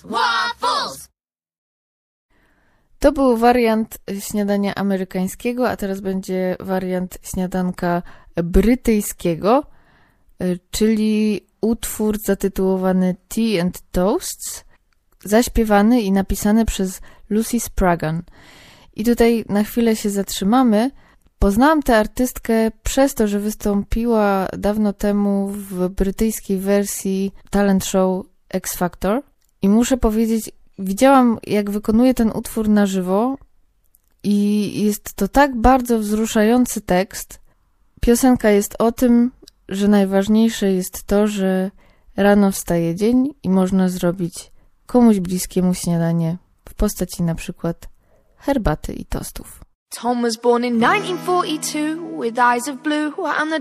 Waffles! To był wariant śniadania amerykańskiego, a teraz będzie wariant śniadanka brytyjskiego, czyli utwór zatytułowany Tea and Toasts, zaśpiewany i napisany przez Lucy Spraggan. I tutaj na chwilę się zatrzymamy. Poznałam tę artystkę przez to, że wystąpiła dawno temu w brytyjskiej wersji talent show X Factor. I muszę powiedzieć, widziałam, jak wykonuje ten utwór na żywo i jest to tak bardzo wzruszający tekst. Piosenka jest o tym, że najważniejsze jest to, że rano wstaje dzień i można zrobić komuś bliskiemu śniadanie w postaci na przykład herbaty i tostów. Tom was born in 1942 with eyes of blue and the